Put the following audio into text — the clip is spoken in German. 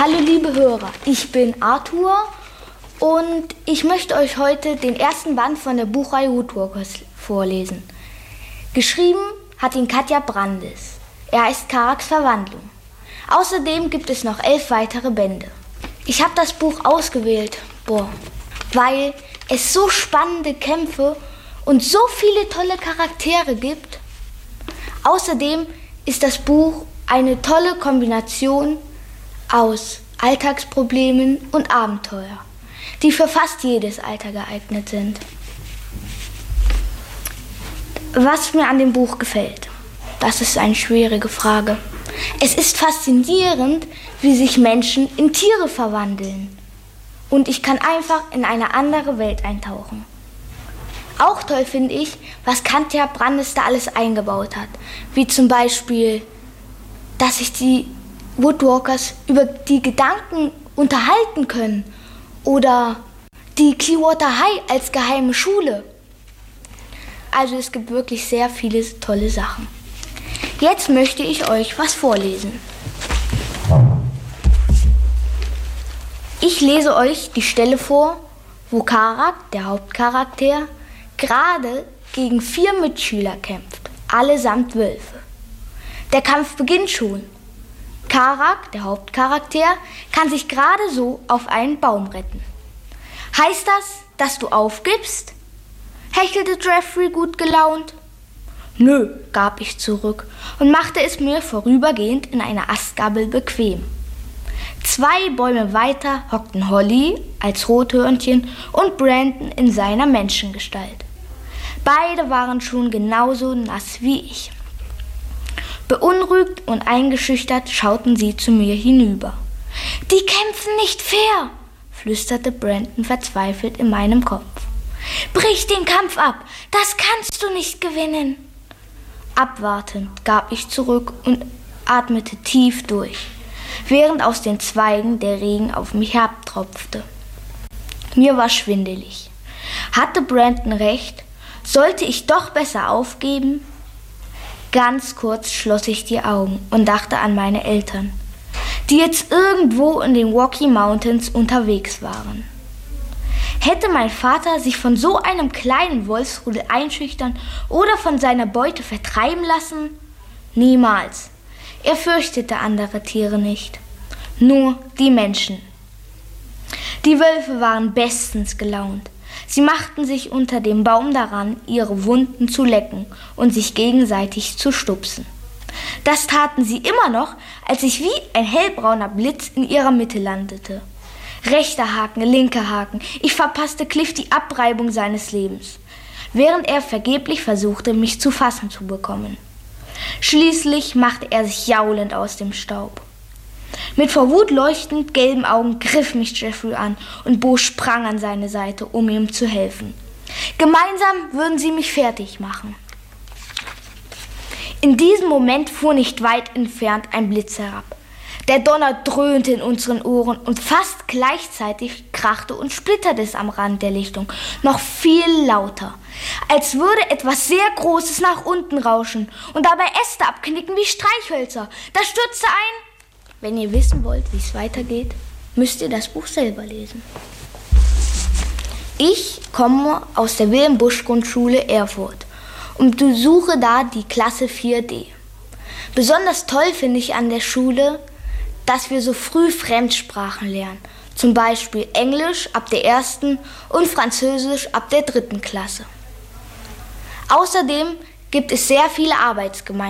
Hallo liebe Hörer, ich bin Arthur und ich möchte euch heute den ersten Band von der Buchreihe Woodwalkers vorlesen. Geschrieben hat ihn Katja Brandis. Er heißt Karaks Verwandlung. Außerdem gibt es noch 11 weitere Bände. Ich habe das Buch ausgewählt, weil es so spannende Kämpfe und so viele tolle Charaktere gibt. Außerdem ist das Buch eine tolle Kombination aus Alltagsproblemen und Abenteuer, die für fast jedes Alter geeignet sind. Was mir an dem Buch gefällt, das ist eine schwierige Frage. Es ist faszinierend, wie sich Menschen in Tiere verwandeln. Und ich kann einfach in eine andere Welt eintauchen. Auch toll finde ich, was Katja Brandis da alles eingebaut hat. Wie zum Beispiel, dass sich die Woodwalkers über die Gedanken unterhalten können. Oder die Clearwater High als geheime Schule. Also es gibt wirklich sehr viele tolle Sachen. Jetzt möchte ich euch was vorlesen. Ich lese euch die Stelle vor, wo Karak, der Hauptcharakter, gerade gegen 4 Mitschüler kämpft, allesamt Wölfe. Der Kampf beginnt schon. Karak, der Hauptcharakter, kann sich gerade so auf einen Baum retten. Heißt das, dass du aufgibst? Hechelte Jeffrey gut gelaunt. Nö, gab ich zurück und machte es mir vorübergehend in einer Astgabel bequem. 2 Bäume weiter hockten Holly als Rothörnchen und Brandon in seiner Menschengestalt. Beide waren schon genauso nass wie ich. Beunruhigt und eingeschüchtert schauten sie zu mir hinüber. Die kämpfen nicht fair, flüsterte Brandon verzweifelt in meinem Kopf. Brich den Kampf ab, das kannst du nicht gewinnen. Abwartend gab ich zurück und atmete tief durch, während aus den Zweigen der Regen auf mich herabtropfte. Mir war schwindelig. Hatte Brandon recht? Sollte ich doch besser aufgeben? Ganz kurz schloss ich die Augen und dachte an meine Eltern, die jetzt irgendwo in den Rocky Mountains unterwegs waren. Hätte mein Vater sich von so einem kleinen Wolfsrudel einschüchtern oder von seiner Beute vertreiben lassen? Niemals. Er fürchtete andere Tiere nicht, nur die Menschen. Die Wölfe waren bestens gelaunt. Sie machten sich unter dem Baum daran, ihre Wunden zu lecken und sich gegenseitig zu stupsen. Das taten sie immer noch, als ich wie ein hellbrauner Blitz in ihrer Mitte landete. Rechter Haken, linker Haken. Ich verpasste Cliff die Abreibung seines Lebens, während er vergeblich versuchte, mich zu fassen zu bekommen. Schließlich machte er sich jaulend aus dem Staub. Mit vor Wut leuchtend gelben Augen griff mich Jeffrey an und Bo sprang an seine Seite, um ihm zu helfen. Gemeinsam würden sie mich fertig machen. In diesem Moment fuhr nicht weit entfernt ein Blitz herab. Der Donner dröhnte in unseren Ohren und fast gleichzeitig krachte und splitterte es am Rand der Lichtung noch viel lauter, als würde etwas sehr Großes nach unten rauschen und dabei Äste abknicken wie Streichhölzer. Das stürzte ein. Wenn ihr wissen wollt, wie es weitergeht, müsst ihr das Buch selber lesen. Ich komme aus der Wilhelm-Busch-Grundschule Erfurt und besuche da die Klasse 4D. Besonders toll finde ich an der Schule, dass wir so früh Fremdsprachen lernen. Zum Beispiel Englisch ab der 1. und Französisch ab der 3. Klasse. Außerdem gibt es sehr viele Arbeitsgemeinschaften.